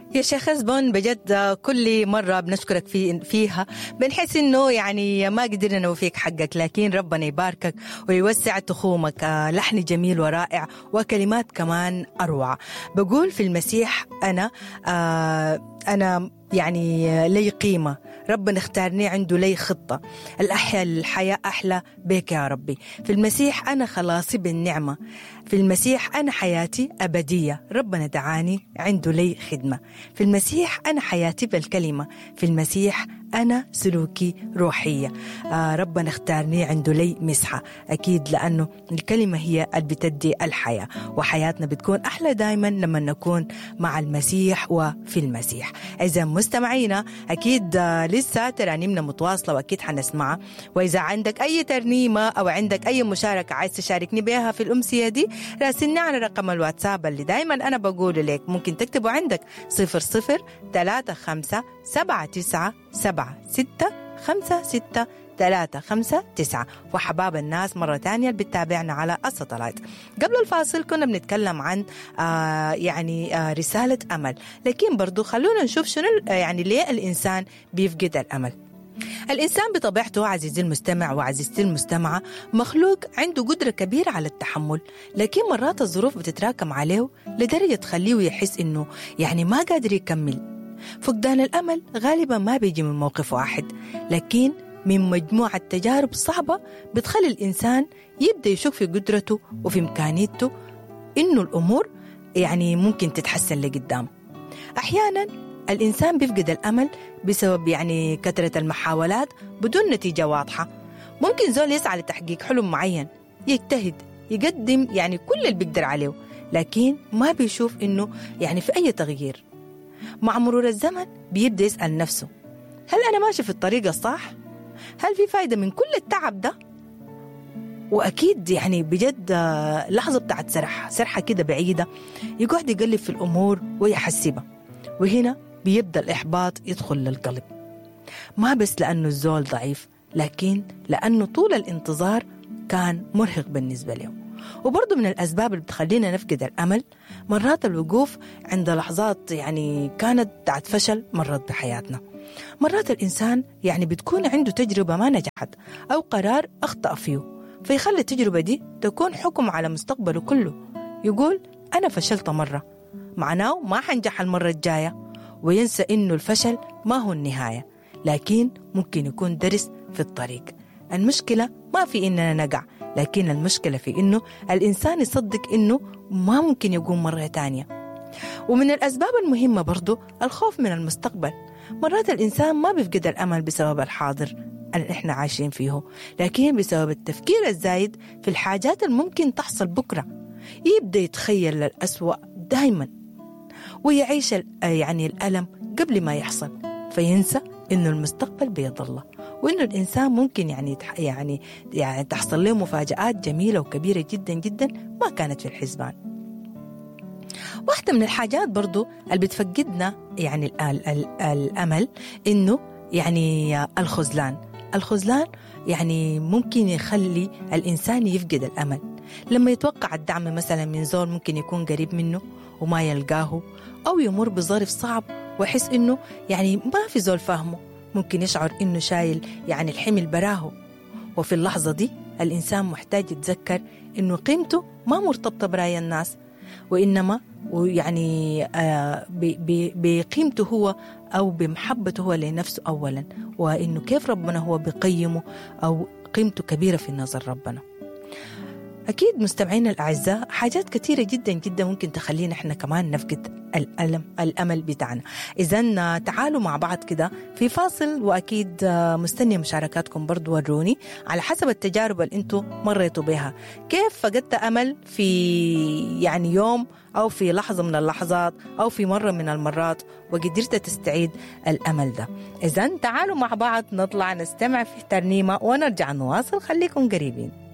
يا شيخ أزبون بجد كل مرة بنشكرك فيها بنحس إنه يعني ما قدرنا نوفيك حقك، لكن ربنا يباركك ويوسع تخومك. لحن جميل ورائع وكلمات كمان أروع. بقول في المسيح أنا يعني لي قيمة، ربنا اختارني عنده لي خطة، الحياة أحلى بك يا ربي. في المسيح أنا خلاصي بالنعمة، في المسيح أنا حياتي أبدية، ربنا دعاني عنده لي خدمة. في المسيح أنا حياتي بالكلمة، في المسيح أنا سلوكي روحية. ربنا اختارني عنده لي مسحة، أكيد لأنه الكلمة هي اللي بتدي الحياة، وحياتنا بتكون أحلى دايما لما نكون مع المسيح وفي المسيح. إذا مستمعينا أكيد لسه ترانيمنا متواصلة وأكيد حنسمعها، وإذا عندك أي ترنيمة أو عندك أي مشاركة عايز تشاركني بها في الأمسية دي، راسلني على رقم الواتساب اللي دايما أنا بقوله لك، ممكن تكتبه عندك 0035797656. وحباب الناس مرة تانية اللي بتتابعنا على الساتلايت. قبل الفاصل كنا بنتكلم عن رسالة أمل، لكن برضو خلونا نشوف شنو يعني ليه الإنسان بيفقد الأمل. الإنسان بطبيعته عزيزي المستمع وعزيزتي المستمعة مخلوق عنده قدرة كبيرة على التحمل، لكن مرات الظروف بتتراكم عليه لدرجة تخليه يحس إنه يعني ما قادر يكمل. فقدان الأمل غالبا ما بيجي من موقف واحد، لكن من مجموعة تجارب صعبة بتخلي الإنسان يبدأ يشك في قدرته وفي إمكانيته إنه الأمور يعني ممكن تتحسن لقدام. أحيانا الإنسان بيفقد الأمل بسبب يعني كثرة المحاولات بدون نتيجة واضحة. ممكن زول يسعى لتحقيق حلم معين، يجتهد، يقدم يعني كل اللي بيقدر عليه، لكن ما بيشوف إنه يعني في أي تغيير. مع مرور الزمن بيبدأ يسأل نفسه، هل أنا ماشي في الطريق الصح؟ هل في فايدة من كل التعب ده؟ وأكيد يعني بجد لحظة بتاعت سرحة كده بعيدة يقعد يقلب في الأمور ويحسبها، وهنا بيبدأ الإحباط يدخل للقلب، ما بس لأنه الزول ضعيف، لكن لأنه طول الانتظار كان مرهق بالنسبة له. وبرضو من الأسباب اللي بتخلينا نفقد الأمل مرات الوقوف عند لحظات يعني كانت بتاعت فشل مرت بحياتنا. مرات الإنسان يعني بتكون عنده تجربة ما نجحت أو قرار أخطأ فيه، فيخلي التجربة دي تكون حكم على مستقبله كله. يقول أنا فشلت مرة، معناه ما حنجح المرة الجاية، وينسى إنه الفشل ما هو النهاية، لكن ممكن يكون درس في الطريق. المشكلة ما في إننا نقع، لكن المشكلة في إنه الإنسان يصدق إنه ما ممكن يقوم مرة تانية. ومن الأسباب المهمة برضو الخوف من المستقبل. مرات الإنسان ما بيفقد الأمل بسبب الحاضر اللي إحنا عايشين فيه، لكن بسبب التفكير الزايد في الحاجات الممكن تحصل بكرة. يبدأ يتخيل الأسوأ دايما ويعيش يعني الألم قبل ما يحصل، فينسى إنه المستقبل بيد الله، وإنه الإنسان ممكن يعني تحصل له مفاجآت جميلة وكبيرة جدا جدا ما كانت في الحسبان. واحدة من الحاجات برضو اللي بتفقدنا يعني الأمل إنه يعني الخذلان يعني ممكن يخلي الإنسان يفقد الأمل. لما يتوقع الدعم مثلا من زول ممكن يكون قريب منه وما يلقاه، أو يمر بظرف صعب ويحس إنه يعني ما في زول فاهمه، ممكن يشعر إنه شايل يعني الحمل براه. وفي اللحظة دي الإنسان محتاج يتذكر إنه قيمته ما مرتبطة برأي الناس، وإنما ويعني بقيمته هو أو بمحبته هو لنفسه أولا، وإنه كيف ربنا هو بقيمه أو قيمته كبيرة في نظر ربنا. أكيد مستمعينا الأعزاء حاجات كثيرة جدا جدا ممكن تخلينا إحنا كمان نفقد الأمل بتاعنا. إذن تعالوا مع بعض كده في فاصل، وأكيد مستنية مشاركاتكم برضو. وروني على حسب التجارب اللي أنتم مريتوا بها، كيف فقدت أمل في يعني يوم أو في لحظة من اللحظات أو في مرة من المرات وقدرت تستعيد الأمل ده. إذن تعالوا مع بعض نطلع نستمع في ترنيمة ونرجع نواصل، خليكم قريبين.